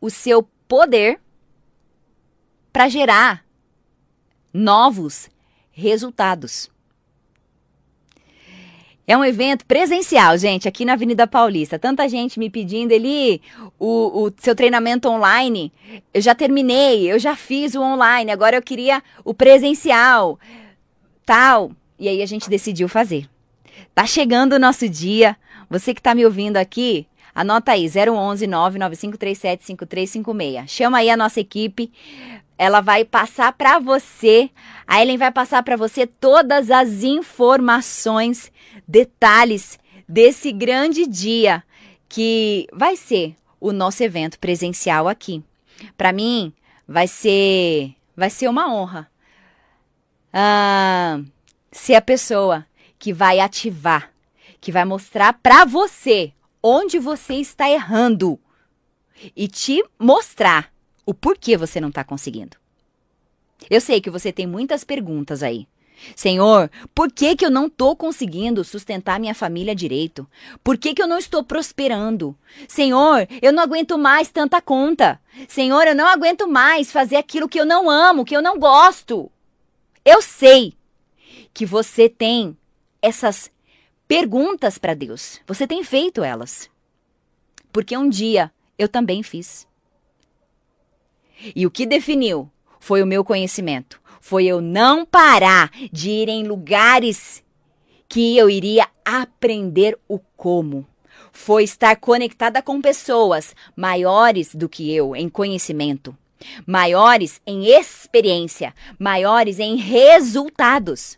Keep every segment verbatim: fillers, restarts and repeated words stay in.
o seu poder para gerar novos resultados. É um evento presencial, gente, aqui na Avenida Paulista. Tanta gente me pedindo, Eli, o, o seu treinamento online, eu já terminei, eu já fiz o online, agora eu queria o presencial, tal. E aí a gente decidiu fazer. Tá chegando o nosso dia. Você que tá me ouvindo aqui, anota aí, zero onze, nove nove cinco três sete, cinco três cinco seis. Chama aí a nossa equipe. Ela vai passar para você, a Ellen vai passar para você todas as informações, detalhes desse grande dia que vai ser o nosso evento presencial aqui. Para mim, vai ser, vai ser uma honra ah, ser a pessoa que vai ativar, que vai mostrar para você onde você está errando e te mostrar o porquê você não está conseguindo. Eu sei que você tem muitas perguntas aí. Senhor, por que que eu não estou conseguindo sustentar minha família direito? Por que que eu não estou prosperando? Senhor, eu não aguento mais tanta conta. Senhor, eu não aguento mais fazer aquilo que eu não amo, que eu não gosto. Eu sei que você tem essas perguntas para Deus. Você tem feito elas. Porque um dia eu também fiz. E o que definiu foi o meu conhecimento. Foi eu não parar de ir em lugares que eu iria aprender o como. Foi estar conectada com pessoas maiores do que eu em conhecimento, maiores em experiência, maiores em resultados.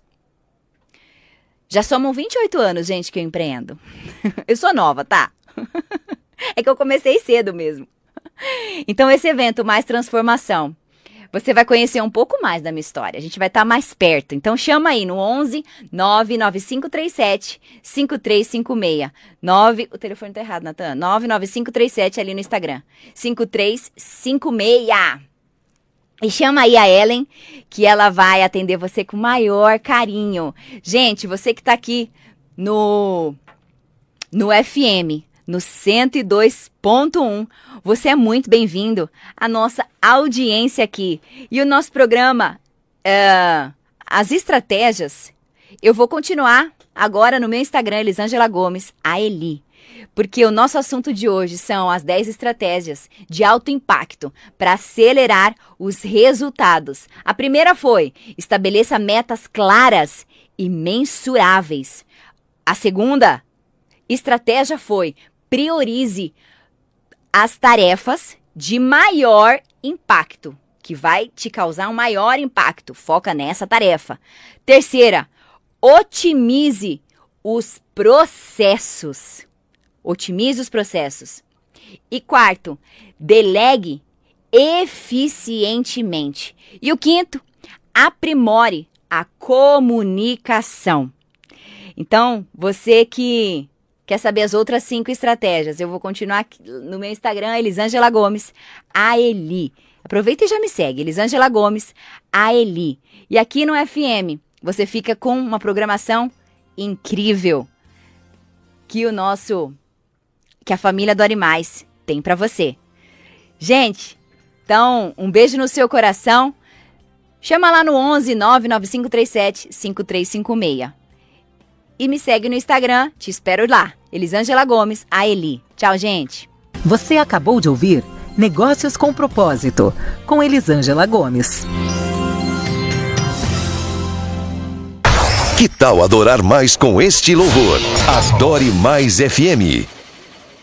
Já somos vinte e oito anos, gente, que eu empreendo. Eu sou nova, tá? É que eu comecei cedo mesmo. Então, esse evento Mais Transformação, você vai conhecer um pouco mais da minha história. A gente vai estar mais perto. Então, chama aí no onze, nove nove cinco três sete, cinco três cinco seis. nove, o telefone tá errado, Natan. nove nove cinco três sete ali no Instagram. cinco três cinco seis. E chama aí a Ellen, que ela vai atender você com o maior carinho. Gente, você que tá aqui no, no F M, no cento e dois ponto um, você é muito bem-vindo à nossa audiência aqui. E o nosso programa, uh, as estratégias, eu vou continuar agora no meu Instagram, Elisângela Gomes, a Eli. Porque o nosso assunto de hoje são as dez estratégias de alto impacto para acelerar os resultados. A primeira foi, estabeleça metas claras e mensuráveis. A segunda estratégia foi, priorize as tarefas de maior impacto, que vai te causar um maior impacto. Foca nessa tarefa. Terceira, otimize os processos. Otimize os processos. E quarto, delegue eficientemente. E o quinto, aprimore a comunicação. Então, você que quer saber as outras cinco estratégias? Eu vou continuar aqui no meu Instagram, Elisângela Gomes, a Eli. Aproveita e já me segue, Elisângela Gomes, a Eli. E aqui no F M, você fica com uma programação incrível que o nosso, que a família do Animais tem para você. Gente, então, um beijo no seu coração. Chama lá no onze, nove nove cinco três sete, cinco três cinco seis. E me segue no Instagram, te espero lá. Elisângela Gomes, a Eli. Tchau, gente. Você acabou de ouvir Negócios com Propósito, com Elisângela Gomes. Que tal adorar mais com este louvor? Adore Mais F M.